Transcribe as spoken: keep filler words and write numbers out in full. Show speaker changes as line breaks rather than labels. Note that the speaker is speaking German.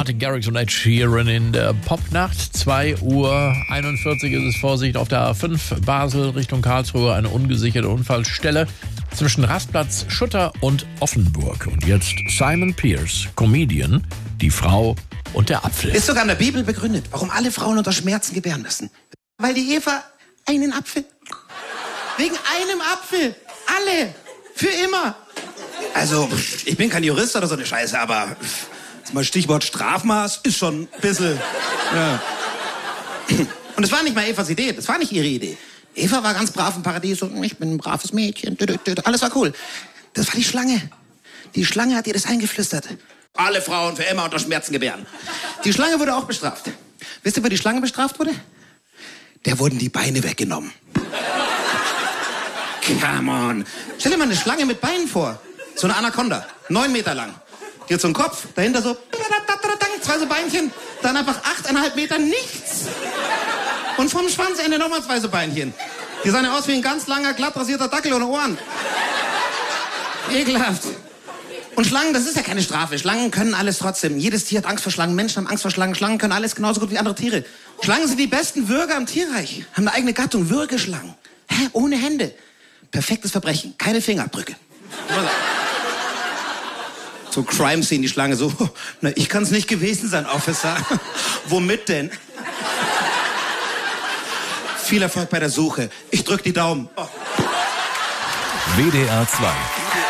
Martin Garrix und Ed Sheeran in der Popnacht. zwei Uhr einundvierzig ist es. Vorsicht auf der A fünf Basel Richtung Karlsruhe. Eine ungesicherte Unfallstelle zwischen Rastplatz Schutter und Offenburg. Und jetzt Simon Pearce, Comedian, die Frau und der Apfel.
Ist sogar in der Bibel begründet, warum alle Frauen unter Schmerzen gebären müssen. Weil die Eva einen Apfel. Wegen einem Apfel. Alle. Für immer. Also, ich bin kein Jurist oder so eine Scheiße, aber das mal Stichwort Strafmaß ist schon ein bisschen. Ja. Und es war nicht mal Evas Idee, das war nicht ihre Idee. Eva war ganz brav im Paradies und ich bin ein braves Mädchen. Alles war cool. Das war die Schlange. Die Schlange hat ihr das eingeflüstert. Alle Frauen für immer unter Schmerzen gebären. Die Schlange wurde auch bestraft. Wisst ihr, wo die Schlange bestraft wurde? Der wurden die Beine weggenommen. Come on. Stell dir mal eine Schlange mit Beinen vor. So eine Anaconda. Neun Meter lang. Die hat so einen Kopf, dahinter so zwei so Beinchen, dann einfach achteinhalb Meter nichts. Und vom Schwanzende nochmal zwei so Beinchen. Die sahen ja aus wie ein ganz langer, glatt rasierter Dackel ohne Ohren. Ekelhaft. Und Schlangen, das ist ja keine Strafe. Schlangen können alles trotzdem. Jedes Tier hat Angst vor Schlangen. Menschen haben Angst vor Schlangen. Schlangen können alles genauso gut wie andere Tiere. Schlangen sind die besten Würger im Tierreich. Haben eine eigene Gattung, Würgeschlangen. Hä? Ohne Hände. Perfektes Verbrechen. Keine Fingerabdrücke. So Crime Scene, die Schlange so, na, ich kann's nicht gewesen sein, Officer. Womit denn? Viel Erfolg bei der Suche. Ich drück die Daumen. Oh.
W D R zwei